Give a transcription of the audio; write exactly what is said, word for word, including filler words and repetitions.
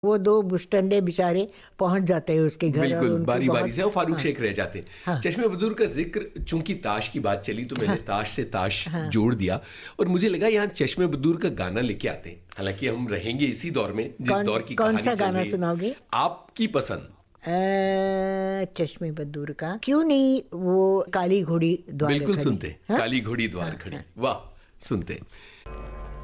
वो दो बुस्टंडे बेचारे पहुंच जाते हैं उसके घर और बिल्कुल उनकी बारी बारी बहुत। से वो फारूक हाँ शेख रह जाते हैं। हाँ चश्मे बदूर का जिक्र चूंकि ताश की बात चली तो मैंने हाँ ताश से ताश हाँ जोड़ दिया। और मुझे लगा यहाँ चश्मे बदूर का गाना लेके आते हैं, हालांकि हम रहेंगे इसी दौर में जिस कौन दौर की कौन कहानी सा चल गाना रही है। सुनाओगे? आपकी पसंद। अ, चश्मे बदूर का क्यों नहीं, वो काली घोड़ी द्वार बिल्कुल खड़ी। सुनते हैं, हाँ काली घोड़ी हाँ द्वार खड़ी, हाँ। वाह, सुनते हैं।